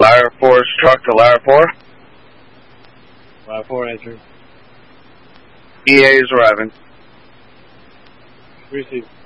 Lyra 4's truck to Lyra 4. Lyra 4 answer. EA is arriving. Receive.